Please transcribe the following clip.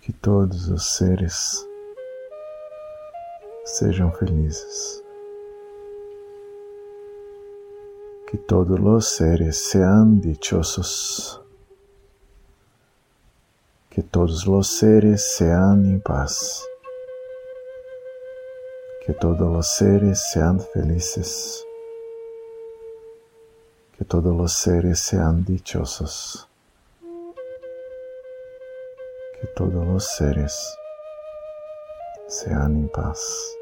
Que todos os seres sejam felizes. Que todos os seres sean dichosos. Que todos os seres sean em paz. Que todos os seres sean felices. Que todos os seres sean dichosos. Que todos os seres sean em paz.